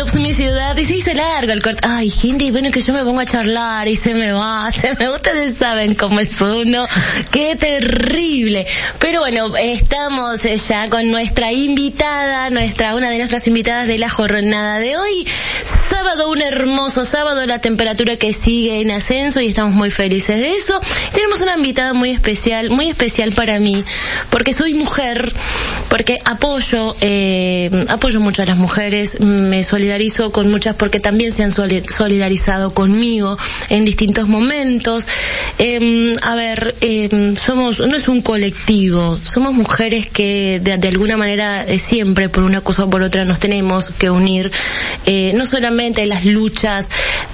Loops, mi ciudad, y se hizo largo el corte. Ay, gente, bueno, que yo me pongo a charlar y se me va. Ustedes saben cómo es uno. Qué terrible. Pero bueno, estamos ya con nuestra invitada, una de nuestras invitadas de la jornada de hoy. Sábado, un hermoso sábado, la temperatura que sigue en ascenso y estamos muy felices de eso. Tenemos una invitada muy especial para mí, porque soy mujer, porque apoyo mucho a las mujeres, me solidarizo con muchas porque también se han solidarizado conmigo en distintos momentos. No es un colectivo, somos mujeres que de alguna manera siempre por una cosa o por otra nos tenemos que unir, no solamente las luchas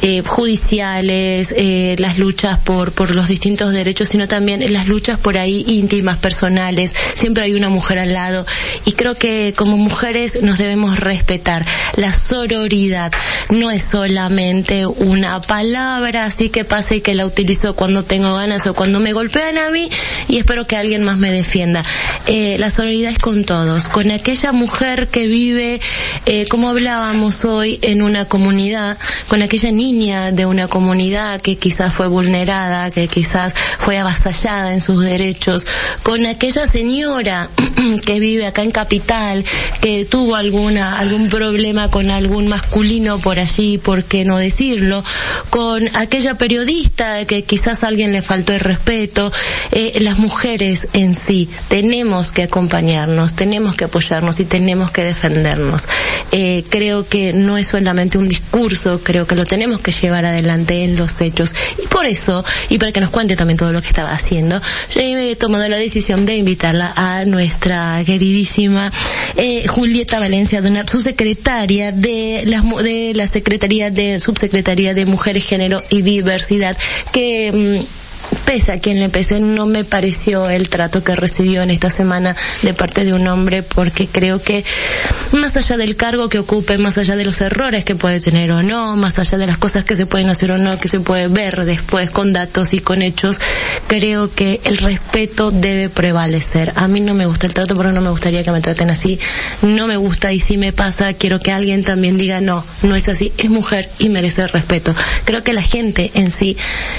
judiciales, las luchas por los distintos derechos, sino también las luchas por ahí íntimas, personales. Siempre hay una mujer al lado y creo que como mujeres nos debemos respetar. La sororidad no es solamente una palabra así que pasa y que la utilizo cuando tengo ganas o cuando me golpean a mí y espero que alguien más me defienda. La sororidad es con todos, con aquella mujer que vive, como hablábamos hoy, en una comunidad, con aquella niña de una comunidad que quizás fue vulnerada, que quizás fue avasallada en sus derechos, con aquella señora que vive acá en Capital, que tuvo algún problema con algún masculino por allí, ¿por qué no decirlo? Con aquella periodista que quizás a alguien le faltó el respeto. Las mujeres en sí tenemos que acompañarnos, tenemos que apoyarnos y tenemos que defendernos. Creo que no es solamente un discurso, creo que lo tenemos que llevar adelante en los hechos. Y por eso, y para que nos cuente también todo lo que estaba haciendo, yo he tomado la decisión de invitarla a nuestra queridísima Julieta Valencia, de una subsecretaria de la Subsecretaría de Mujeres, Género y Diversidad, que pese a quien le pese, no me pareció el trato que recibió en esta semana de parte de un hombre, porque creo que más allá del cargo que ocupe, más allá de los errores que puede tener o no, más allá de las cosas que se pueden hacer o no, que se puede ver después con datos y con hechos, creo que el respeto debe prevalecer. A mí no me gusta el trato porque no me gustaría que me traten así, no me gusta, y si me pasa quiero que alguien también diga no es así, es mujer y merece el respeto. Creo que la gente en sí,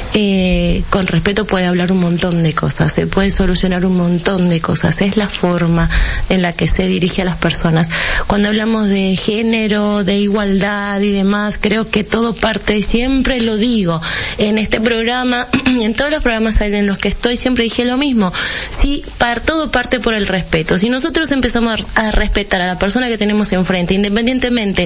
con respeto puede hablar un montón de cosas, se puede solucionar un montón de cosas, es la forma en la que se dirige a las personas. Cuando hablamos de género, de igualdad y demás, creo que todo parte, y siempre lo digo, en este programa y en todos los programas en los que estoy siempre dije lo mismo, todo parte por el respeto. Si nosotros empezamos a respetar a la persona que tenemos enfrente, independientemente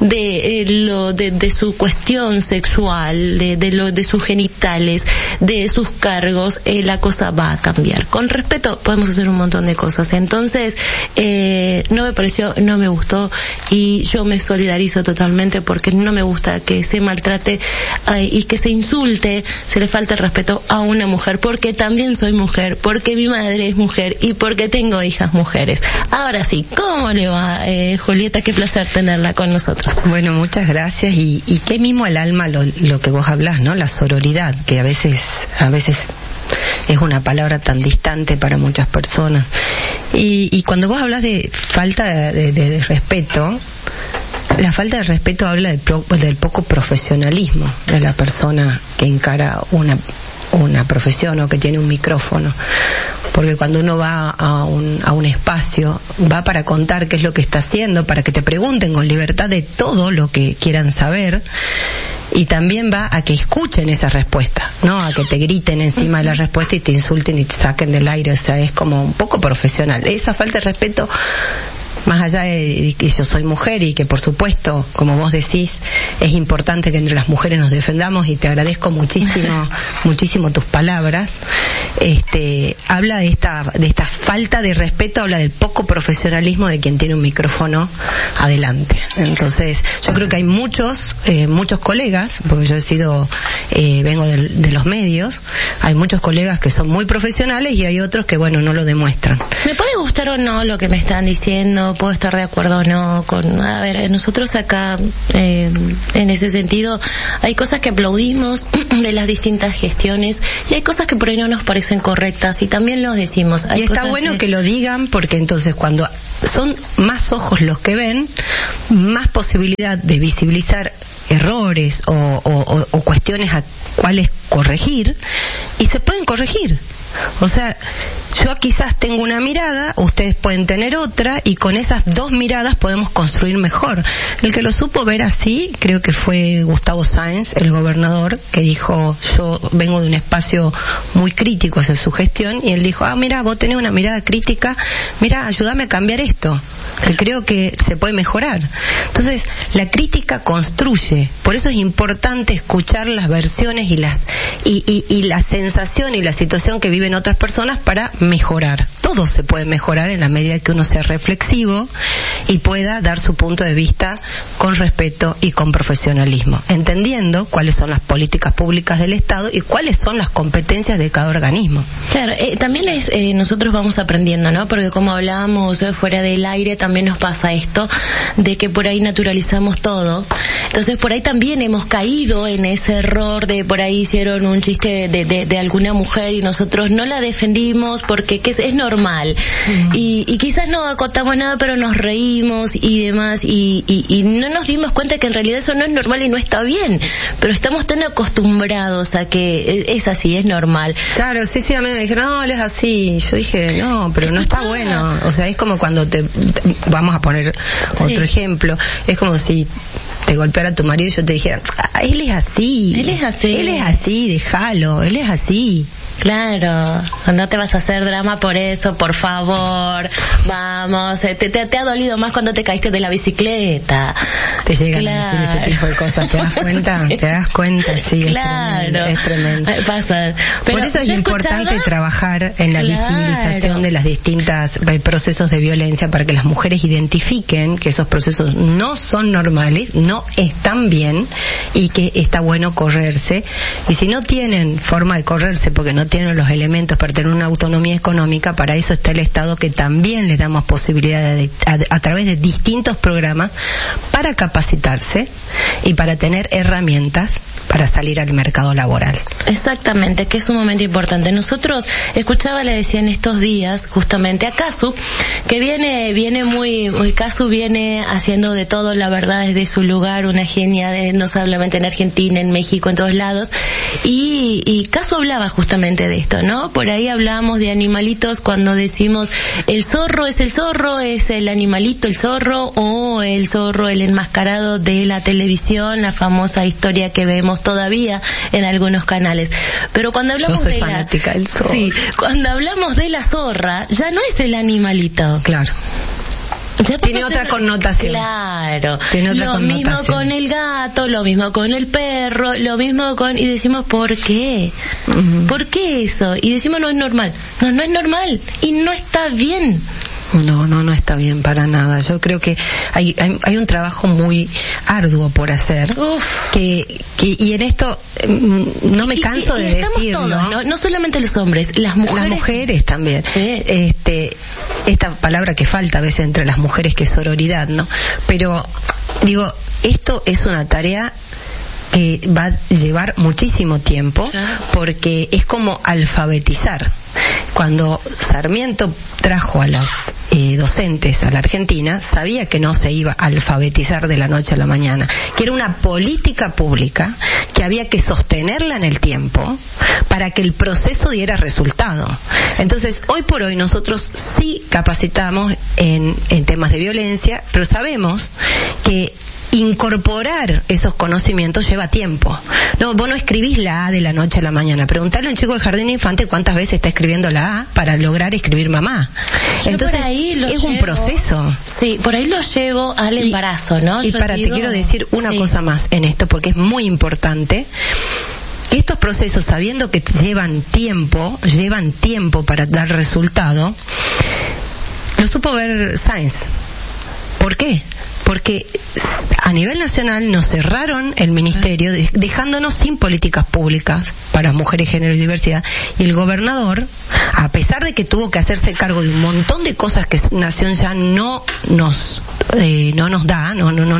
de su cuestión sexual, de sus genitales, de sus cargos, la cosa va a cambiar. Con respeto podemos hacer un montón de cosas. Entonces, no me pareció, no me gustó, y yo me solidarizo totalmente porque no me gusta que se maltrate y que se insulte, se le falte el respeto a una mujer, porque también soy mujer, porque mi madre es mujer y porque tengo hijas mujeres. Ahora sí, ¿cómo le va, Julieta? Qué placer tenerla con nosotros. Bueno, muchas gracias, y qué mimo al alma lo que vos hablás, ¿no? La sororidad, que a veces es una palabra tan distante para muchas personas. Y cuando vos hablas de falta de respeto, la falta de respeto habla del poco profesionalismo de la persona que encara una profesión o que tiene un micrófono. Porque cuando uno va a un espacio, va para contar qué es lo que está haciendo, para que te pregunten con libertad de todo lo que quieran saber, y también va a que escuchen esa respuesta, no a que te griten encima de la respuesta y te insulten y te saquen del aire. O sea, es como un poco profesional. Esa falta de respeto, más allá de que yo soy mujer y que por supuesto, como vos decís, es importante que entre las mujeres nos defendamos, y te agradezco muchísimo tus palabras, habla de esta falta de respeto, habla del poco profesionalismo de quien tiene un micrófono adelante. Entonces, yo creo que hay muchos colegas, porque yo vengo de los medios, hay muchos colegas que son muy profesionales y hay otros que, bueno, no lo demuestran. Me puede gustar o no lo que me están diciendo, no puedo estar de acuerdo o no con... A ver, nosotros acá, en ese sentido, hay cosas que aplaudimos de las distintas gestiones y hay cosas que por ahí no nos parecen correctas y también los decimos. Hay y está bueno que lo digan, porque entonces cuando son más ojos los que ven, más posibilidad de visibilizar errores o cuestiones a cuales corregir, y se pueden corregir. O sea, yo quizás tengo una mirada, ustedes pueden tener otra, y con esas dos miradas podemos construir mejor. El que lo supo ver así, creo que fue Gustavo Sáenz, el gobernador, que dijo, yo vengo de un espacio muy crítico hacia su gestión, y él dijo, mira, vos tenés una mirada crítica, mira, ayúdame a cambiar esto, que creo que se puede mejorar. Entonces, la crítica construye, por eso es importante escuchar las versiones y la sensación y la situación que viven otras personas para mejorar. Todo se puede mejorar en la medida que uno sea reflexivo y pueda dar su punto de vista con respeto y con profesionalismo, entendiendo cuáles son las políticas públicas del Estado y cuáles son las competencias de cada organismo. Claro, también nosotros vamos aprendiendo, ¿no? Porque como hablábamos fuera del aire, también nos pasa esto de que por ahí naturalizamos todo. Entonces por ahí también hemos caído en ese error de por ahí hicieron un chiste de alguna mujer y nosotros no la defendimos porque es normal. Y quizás no acotamos nada, pero nos reímos y demás y no nos dimos cuenta que en realidad eso no es normal y no está bien. Pero estamos tan acostumbrados a que es así, es normal. Claro, sí, a mí me dijeron, no, él es así. Yo dije, no, pero no está bueno. O sea, es como cuando vamos a poner otro ejemplo, es como si te golpeara tu marido y yo te dijera, él es así. Él es así, déjalo, él es así. Claro, no te vas a hacer drama por eso, por favor. Vamos, te ha dolido más cuando te caíste de la bicicleta. Te llegan a decir ese tipo de cosas, ¿te das cuenta? ¿Te das cuenta? Sí, claro. Es tremendo. Pasa. Pero por eso es importante trabajar en la visibilización de las distintas procesos de violencia para que las mujeres identifiquen que esos procesos no son normales, no están bien y que está bueno correrse. Y si no tienen forma de correrse porque no tienen los elementos para tener una autonomía económica, para eso está el Estado, que también les damos posibilidad a través de distintos programas para capacitarse y para tener herramientas para salir al mercado laboral. Exactamente, que es un momento importante. Nosotros, le decía en estos días, justamente a Casu, que viene muy Casu viene haciendo de todo, la verdad, desde su lugar, una genia, no solamente en Argentina, en México, en todos lados, y Casu hablaba justamente de esto, ¿no? Por ahí hablábamos de animalitos cuando decimos el zorro, es el animalito, el zorro, o el zorro, el enmascarado de la televisión, la famosa historia que vemos todavía en algunos canales. Pero cuando hablamos fanática del zorro. Sí, cuando hablamos de la zorra, ya no es el animalito. Claro. Tiene otra connotación. Claro. Lo mismo con el gato, lo mismo con el perro, lo mismo con... Y decimos, ¿por qué? ¿Por qué eso? Y decimos, no es normal. No es normal. Y no está bien. No está bien para nada. Yo creo que hay un trabajo muy arduo por hacer. Y en esto no me canso de decirlo. Todos, no solamente los hombres, las mujeres también. Sí. Esta palabra que falta a veces entre las mujeres, que es sororidad, ¿no? Pero digo, esto es una tarea que va a llevar muchísimo tiempo, porque es como alfabetizar. Cuando Sarmiento trajo a las docentes a la Argentina, sabía que no se iba a alfabetizar de la noche a la mañana, que era una política pública que había que sostenerla en el tiempo para que el proceso diera resultado. Entonces, hoy por hoy nosotros sí capacitamos en temas de violencia, pero sabemos que incorporar esos conocimientos lleva tiempo. No, vos no escribís la A de la noche a la mañana. Preguntale a un chico de jardín de infante cuántas veces está escribiendo la A para lograr escribir mamá. Entonces, es un proceso. Sí, por ahí lo llevo al embarazo, ¿no? Y te quiero decir una cosa más en esto, porque es muy importante. Estos procesos, sabiendo que llevan tiempo para dar resultado, lo supo ver Sáenz. ¿Por qué? Porque a nivel nacional nos cerraron el ministerio, dejándonos sin políticas públicas para mujeres, género y diversidad, y el gobernador, a pesar de que tuvo que hacerse cargo de un montón de cosas que Nación ya no nos da,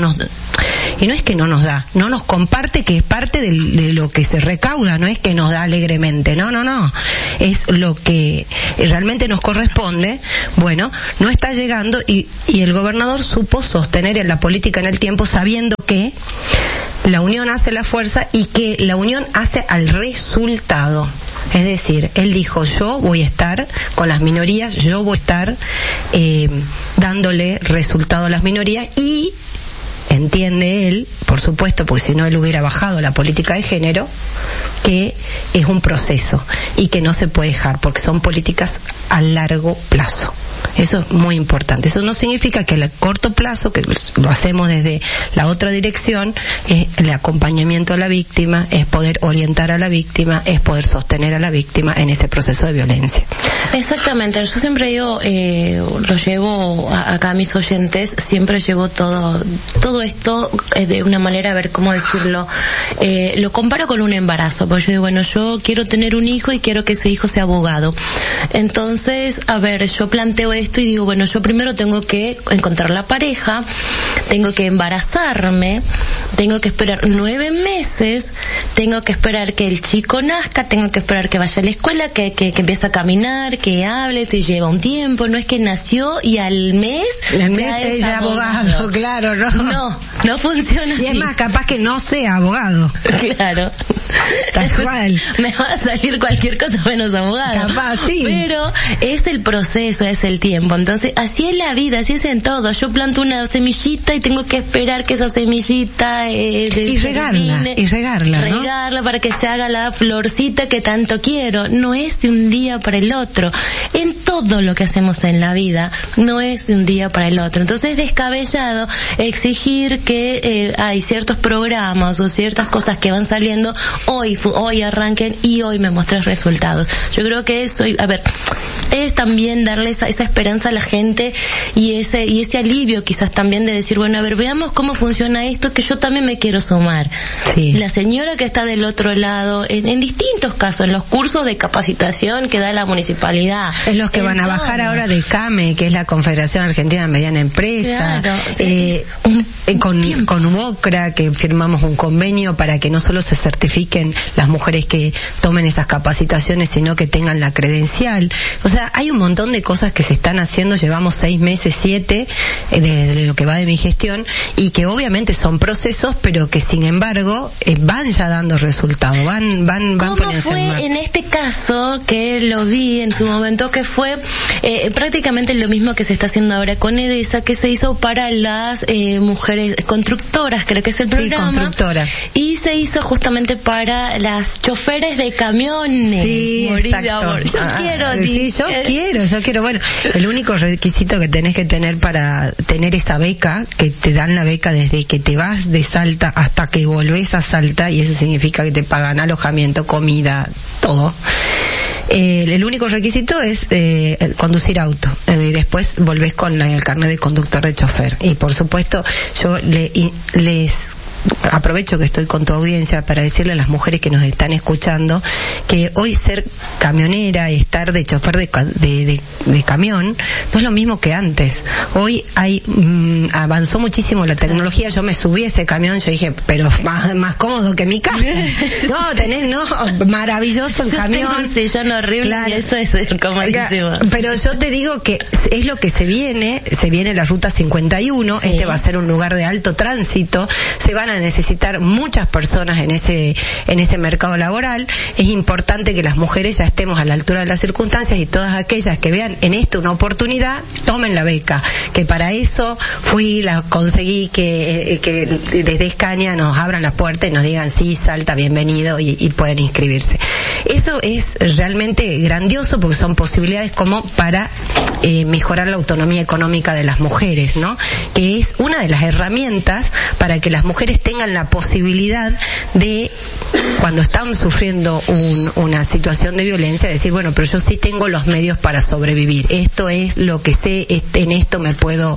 y no es que no nos da, no nos comparte, que es parte de lo que se recauda, no es que nos da alegremente, no, es lo que realmente nos corresponde. Bueno, no está llegando, y el gobernador supo sostener la política en el tiempo, sabiendo que la unión hace la fuerza y que la unión hace al resultado. Es decir, él dijo, yo voy a estar con las minorías, yo voy a estar dándole resultado a las minorías, y entiende él, por supuesto, porque si no él hubiera bajado la política de género, que es un proceso y que no se puede dejar, porque son políticas a largo plazo. Eso es muy importante. Eso no significa que a corto plazo, que lo hacemos desde la otra dirección, es el acompañamiento a la víctima, es poder orientar a la víctima, es poder sostener a la víctima en ese proceso de violencia. Exactamente. Yo siempre digo, lo llevo acá a mis oyentes, siempre llevo todo esto de una manera, a ver cómo decirlo, lo comparo con un embarazo, porque yo digo, bueno, yo quiero tener un hijo y quiero que ese hijo sea abogado. Entonces, a ver, yo planteo esto y digo, bueno, yo primero tengo que encontrar la pareja, tengo que embarazarme, tengo que esperar 9 meses, tengo que esperar que el chico nazca, tengo que esperar que vaya a la escuela, que empiece a caminar, que hable, te lleva un tiempo, no es que nació y al mes ya es abogado, claro, no funciona así. Y es más, capaz que no sea abogado. Claro. Tal cual. Me va a salir cualquier cosa menos abogado. Capaz, sí. Pero es el proceso, es el tiempo. Entonces, así es la vida, así es en todo. Yo planto una semillita y tengo que esperar que esa semillita y regarla, ¿no? Regarla para que se haga la florcita que tanto quiero. No es de un día para el otro. En todo lo que hacemos en la vida, no es de un día para el otro. Entonces es descabellado exigir que hay ciertos programas o ciertas cosas que van saliendo, hoy arranquen y hoy me muestres resultados. Yo creo que eso, a ver, es también darle esa esperanza a la gente y ese alivio quizás también de decir, bueno, a ver, veamos cómo funciona esto, que yo también me quiero sumar. Sí. La señora que está del otro lado, en distintos casos, en los cursos de capacitación que da la municipalidad. Es los que van a bajar ahora de CAME, que es la Confederación Argentina de Mediana Empresa. Claro, con UOCRA, que firmamos un convenio para que no solo se certifiquen las mujeres que tomen esas capacitaciones, sino que tengan la credencial. O sea, hay un montón de cosas que se están haciendo, llevamos 6 meses, 7, de lo que va de mi gestión, y que obviamente son procesos, pero que sin embargo van ya dando resultados, van poniéndose en marcha. En este caso, que lo vi en su momento, que fue prácticamente lo mismo que se está haciendo ahora con EDESA, que se hizo para las mujeres constructoras, creo que es el programa. Sí, constructoras. Y se hizo justamente para las choferes de camiones. Sí, exacto. Yo quiero. Bueno, el único requisito que tenés que tener para tener esa beca, que te dan la beca desde que te vas de Salta hasta que volvés a Salta, y eso significa que te pagan alojamiento, comida, todo. El único requisito es conducir auto, y después volvés con el carnet de conductor de chofer. Y por supuesto, yo les aprovecho que estoy con tu audiencia para decirle a las mujeres que nos están escuchando que hoy ser camionera y estar de chofer de camión no es lo mismo que antes. Hoy avanzó muchísimo la tecnología. Yo me subí a ese camión, yo dije, pero más cómodo que mi casa. Maravilloso el camión. Tengo un sillón horrible, claro. Y eso es comodísimo. Pero yo te digo que es lo que se viene la ruta 51, sí. Este va a ser un lugar de alto tránsito, se van a necesitar muchas personas en ese mercado laboral. Es importante que las mujeres ya estemos a la altura de las circunstancias, y todas aquellas que vean en esto una oportunidad, tomen la beca, que para eso conseguí que desde Escaña nos abran la puerta y nos digan, sí, Salta, bienvenido, y pueden inscribirse. Eso es realmente grandioso, porque son posibilidades como para mejorar la autonomía económica de las mujeres, ¿no? Que es una de las herramientas para que las mujeres mujeres tengan la posibilidad de, cuando están sufriendo una situación de violencia, decir, bueno, pero yo sí tengo los medios para sobrevivir. Esto es lo que sé, en esto me puedo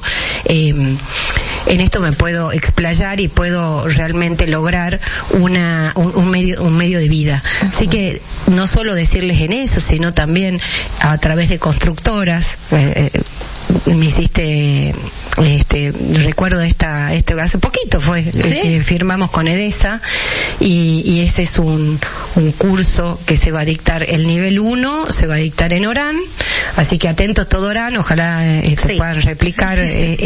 explayar y puedo realmente lograr un medio de vida. Así que no solo decirles en eso, sino también a través de constructoras. Me hiciste recuerdo hace poquito fue, ¿sí? Firmamos con Edesa y ese es un curso que se va a dictar, el nivel 1 se va a dictar en Orán, así que atentos todo Orán, ojalá sí, puedan replicar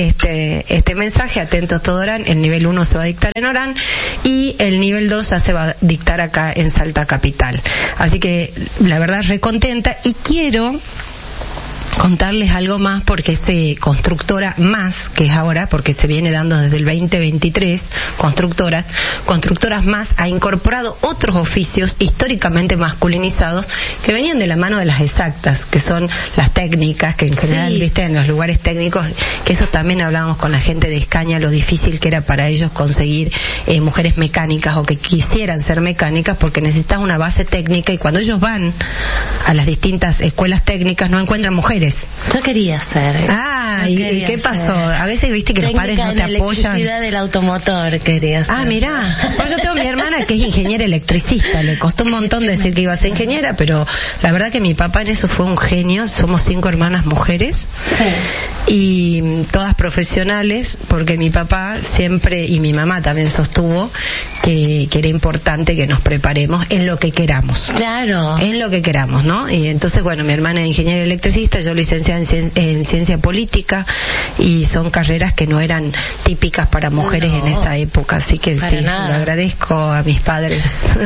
este mensaje, atentos todo Orán, el nivel 1 se va a dictar en Orán y el nivel 2 ya se va a dictar acá en Salta Capital. Así que la verdad recontenta y quiero contarles algo más porque ese Constructora Más, que es ahora, porque se viene dando desde el 2023, Constructoras Más ha incorporado otros oficios históricamente masculinizados que venían de la mano de las exactas, que son las técnicas, que en general, sí, viste, en los lugares técnicos, que eso también hablábamos con la gente de Escaña, lo difícil que era para ellos conseguir mujeres mecánicas o que quisieran ser mecánicas, porque necesitas una base técnica y cuando ellos van a las distintas escuelas técnicas no encuentran mujeres. Yo quería ser. ¿Y qué pasó? A veces viste que técnica, los padres no te apoyan. Electricidad del automotor quería ser. Mirá. Pues yo tengo a mi hermana que es ingeniera electricista. Le costó un montón decir que iba a ser ingeniera, pero la verdad que mi papá en eso fue un genio. Somos 5 hermanas mujeres. Sí. Y todas profesionales, porque mi papá siempre, y mi mamá también sostuvo que era importante que nos preparemos en lo que queramos. Claro. En lo que queramos, ¿no? Y entonces, bueno, mi hermana es ingeniera electricista, yo licenciada en ciencia política, y son carreras que no eran típicas para mujeres en esa época, así que sí, le agradezco a mis padres.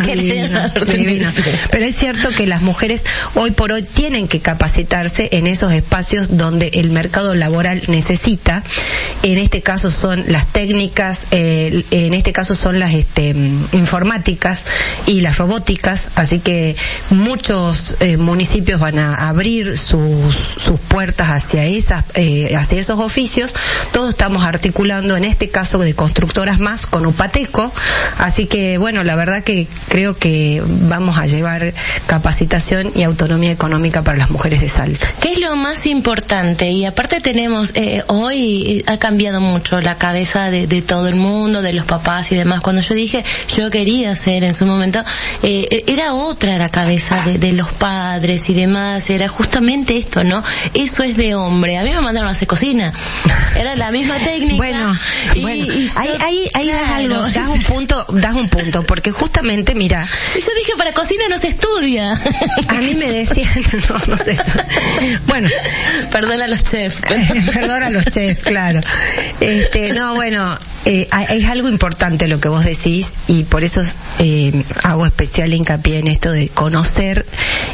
Divino. Pero es cierto que las mujeres hoy por hoy tienen que capacitarse en esos espacios donde el mercado laboral necesita. En este caso son las técnicas, en este caso son las informáticas y las robóticas, así que muchos municipios van a abrir sus puertas hacia esos oficios. Todos estamos articulando en este caso de Constructoras Más con Upateco, así que bueno, la verdad que creo que vamos a llevar capacitación y autonomía económica para las mujeres de Salta. ¿Qué es lo más importante? Y aparte tenemos, hoy ha cambiado mucho la cabeza de todo el mundo, de los papás y demás. Cuando yo dije yo quería ser en su momento, era otra la cabeza de los padres y demás, era justamente esto, ¿no? Eso es de hombre. A mí me mandaron a hacer cocina. Era la misma técnica. Bueno, ahí claro, das un punto, porque justamente, mira. Y yo dije, para cocina no se estudia. A mí me decían, no sé. Bueno. Perdona a los chefs. Perdona a los chefs, claro. Es algo importante lo que vos decís, y por eso hago especial hincapié en esto de conocer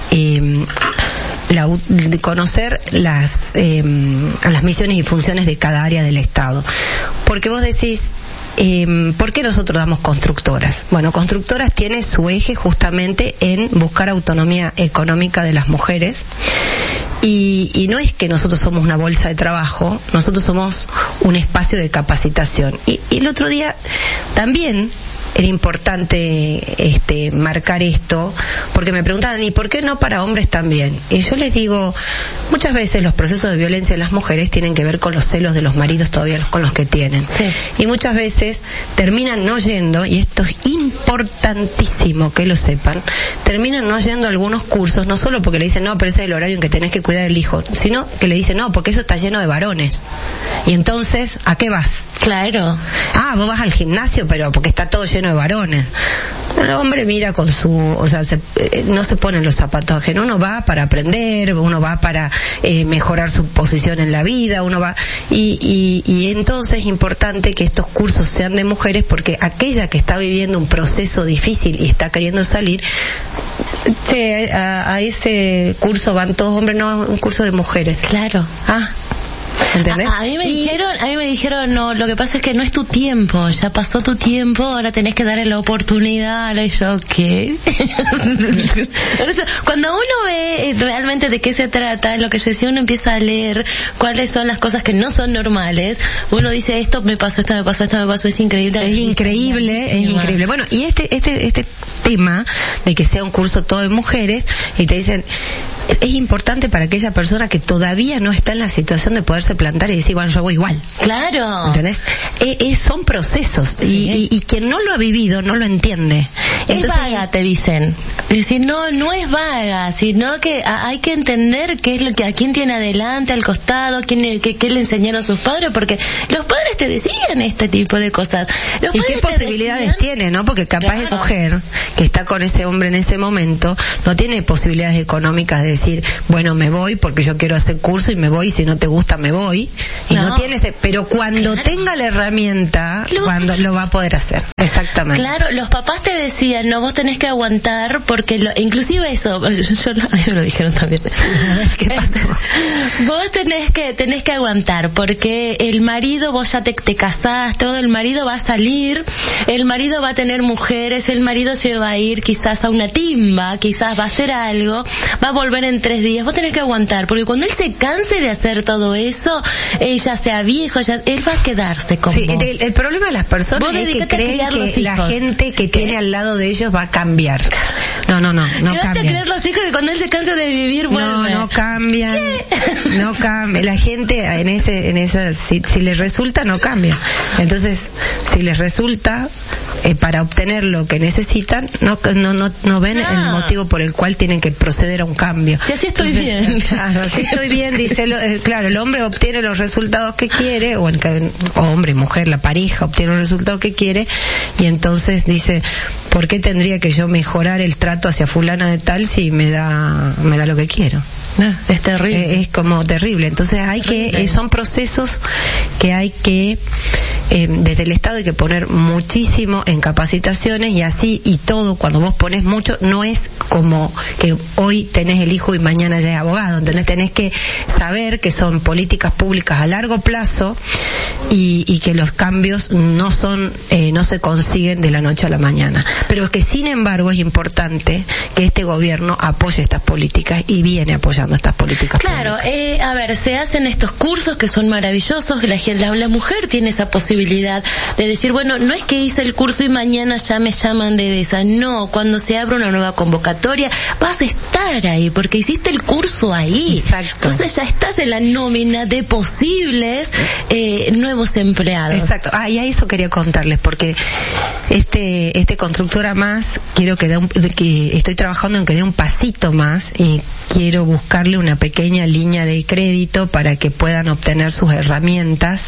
las misiones y funciones de cada área del Estado. Porque vos decís, ¿por qué nosotros damos constructoras? Bueno, Constructoras tiene su eje justamente en buscar autonomía económica de las mujeres. Y no es que nosotros somos una bolsa de trabajo, nosotros somos un espacio de capacitación. Y el otro día también era importante marcar esto, porque me preguntaban, ¿y por qué no para hombres también? Y yo les digo, muchas veces los procesos de violencia de las mujeres tienen que ver con los celos de los maridos todavía con los que tienen. Sí. Y muchas veces terminan no yendo, y esto es importantísimo que lo sepan, terminan no yendo a algunos cursos, no solo porque le dicen, no, pero ese es el horario en que tenés que cuidar el hijo, sino que le dicen, no, porque eso está lleno de varones. Y entonces, ¿a qué vas? Claro. Vos vas al gimnasio, pero porque está todo lleno de varones. El hombre mira con no se pone los zapatos ajenos, uno va para aprender, uno va para mejorar su posición en la vida, uno va, y entonces es importante que estos cursos sean de mujeres, porque aquella que está viviendo un proceso difícil y está queriendo salir, a ese curso van todos hombres, no, un curso de mujeres. Claro. ¿Entendés? A mí me dijeron, no, lo que pasa es que no es tu tiempo, ya pasó tu tiempo, ahora tenés que darle la oportunidad. Y yo, ¿qué? Cuando uno ve realmente de qué se trata, lo que yo decía, uno empieza a leer cuáles son las cosas que no son normales, uno dice, esto me pasó, es increíble. Es increíble. Bueno, y este tema de que sea un curso todo de mujeres, y te dicen, es importante para aquella persona que todavía no está en la situación de poderse plantar y decir, bueno, yo voy igual. Claro. ¿Entendés? Son procesos, sí. y quien no lo ha vivido no lo entiende. Entonces, es vaga, te dicen. Es decir, no es vaga, sino que hay que entender qué es lo que a quién tiene adelante, al costado, qué le enseñaron sus padres, porque los padres te decían este tipo de cosas. ¿Y qué posibilidades tiene, no? Porque capaz esa mujer que está con ese hombre en ese momento no tiene posibilidades económicas de decir, bueno, me voy porque yo quiero hacer curso y me voy, y si no te gusta me voy. Y no tiene ese, pero cuando tenga la herramienta, cuando lo va a poder hacer. Exactamente. Claro, los papás te decían, no, vos tenés que aguantar porque inclusive eso, a mí me lo dijeron también. ¿Qué pasa? Vos tenés que aguantar porque el marido, vos ya te casás, todo, el marido va a salir, el marido va a tener mujeres, el marido se va a ir quizás a una timba, quizás va a hacer algo, va a volver en 3 días, vos tenés que aguantar, porque cuando él se canse de hacer todo eso, ya sea viejo, él va a quedarse con vos. El problema de las personas es que creen que la gente que tiene al lado de ellos va a cambiar. No cambia. Vas a creer los hijos que cuando él se canse de vivir vuelve. No cambian. No cambia. La gente en esa si les resulta, no cambia. Entonces, si les resulta, para obtener lo que necesitan, no ven el motivo por el cual tienen que proceder a un cambio. Si así estoy bien. Claro, así estoy bien, dice claro, el hombre obtiene los resultados que quiere, o hombre y mujer, la pareja obtiene los resultados que quiere, y entonces dice, ¿por qué tendría que yo mejorar el trato hacia fulana de tal si me da lo que quiero? Es terrible. Es como terrible. Entonces son procesos que hay que, desde el Estado hay que poner muchísimo en capacitaciones, y todo, cuando vos pones mucho, no es como que hoy tenés el hijo y mañana ya es abogado, ¿entendés? Tenés que saber que son políticas públicas a largo plazo, y que los cambios no se consiguen de la noche a la mañana. Pero que sin embargo es importante que este gobierno apoye estas políticas, y viene apoyando estas políticas. Claro, a ver, se hacen estos cursos que son maravillosos, la mujer tiene esa posibilidad de decir, bueno, no es que hice el curso y mañana ya me llaman de esa, no, cuando se abre una nueva convocatoria vas a estar ahí, porque hiciste el curso ahí. Exacto. Entonces ya estás en la nómina de posibles nuevos empleados. Exacto. Y a eso quería contarles, porque este Constructora Más, quiero que estoy trabajando en que dé un pasito más, y quiero buscarle una pequeña línea de crédito para que puedan obtener sus herramientas,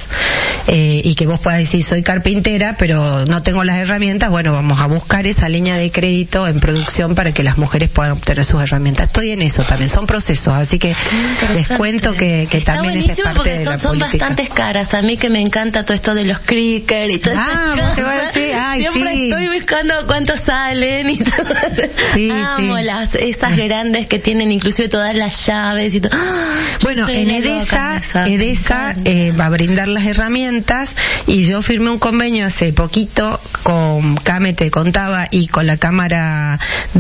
y que vos puedas decir, soy carpintera pero no tengo las herramientas. Bueno, vamos a buscar esa línea de crédito en producción para que las mujeres puedan obtener sus herramientas. Estoy en eso también, son procesos, así que les cuento que también es parte de la política. Son bastante caras, a mí que me encanta todo esto de los crickers y todo eso. Te voy a decir, siempre estoy buscando cuántos salen y todo. Amo esas grandes que tienen inclusive todas las llaves y todo. Bueno, en EDESA va a brindar las herramientas, y yo firmé un convenio hace poquito con CAME, te contaba, y con la Cámara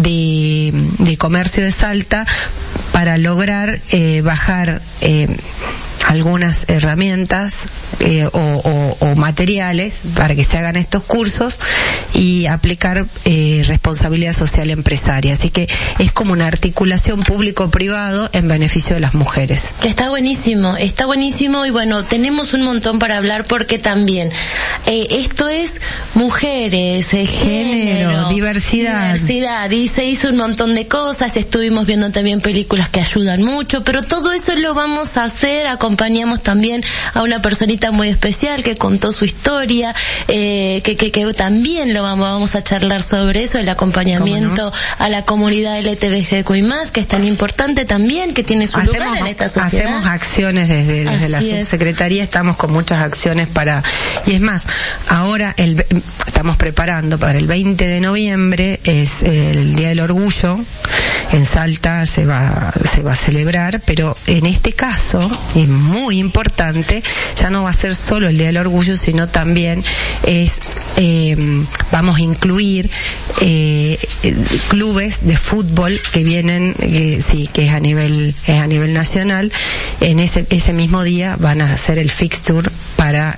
de Comercio de Salta, para lograr bajar algunas herramientas o materiales para que se hagan estos cursos, y aplicar responsabilidad social empresaria. Así que es como una articulación público-privado en beneficio de las mujeres. Está buenísimo, y bueno, tenemos un montón para hablar, porque también esto es mujeres, género, diversidad, y se hizo un montón de cosas, estuvimos viendo también películas que ayudan mucho, pero todo eso lo vamos a hacer, acompañamos también a una personita muy especial que contó su historia, que también lo vamos a charlar sobre eso, el acompañamiento a la comunidad LGTBIQ+, que es tan importante también, que tiene su lugar en esta sociedad. Hacemos acciones desde la subsecretaría, estamos con muchas acciones y es más, ahora estamos preparando para el 20 de noviembre, es el Día del Orgullo. En Salta se va a celebrar, pero en este caso, es muy importante, ya no va a ser solo el Día del Orgullo, sino también vamos a incluir clubes de fútbol que vienen, que es a nivel nacional. En ese mismo día van a hacer el fixture para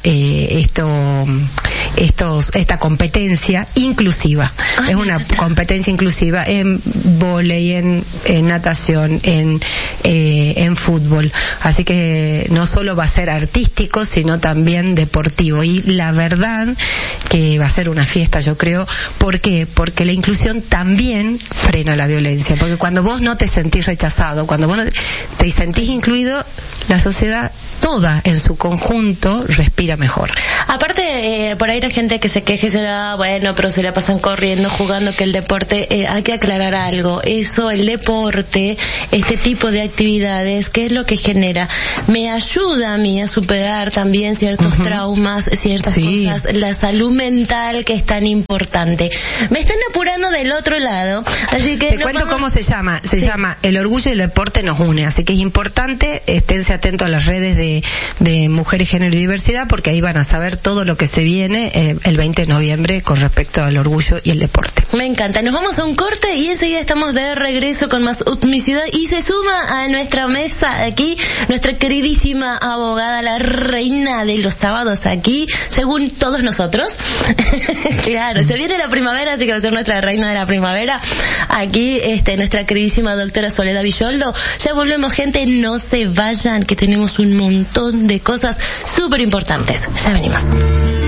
esta competencia inclusiva. Es una competencia inclusiva en vóley, en natación, en fútbol. Así que no solo va a ser artístico, sino también deportivo. Y la verdad que va a ser una fiesta, yo creo. ¿Por qué? Porque la inclusión también frena la violencia. Porque cuando vos no te sentís rechazado, cuando vos no te sentís incluido, la sociedad toda en su conjunto respira mejor. Aparte, por ahí hay gente que se queja y dice, bueno, pero se la pasan corriendo, jugando, que el deporte, hay que aclarar algo. Eso, el deporte, este tipo de actividades, ¿qué es lo que genera? Me ayuda a mí a superar también ciertos traumas, ciertas cosas, la salud mental, que es tan importante. Me están apurando del otro lado, así que... Te cuento cómo se llama. Se llama El Orgullo y el Deporte nos une, así que es importante, esténse atentos a las redes de Mujeres, Género y Diversidad, porque ahí van a saber todo lo que se viene el 20 de noviembre con respecto al orgullo y el deporte. Me encanta. Nos vamos a un corte y enseguida estamos de regreso con más Utmicidad, y se suma a nuestra mesa aquí nuestra queridísima abogada, la reina de los sábados aquí, según todos nosotros. Claro, se viene la primavera, así que va a ser nuestra reina de la primavera. Aquí, nuestra queridísima doctora Soledad Villoldo. Ya volvemos, gente, no se vayan, que tenemos un montón de cosas súper importantes. Ya venimos.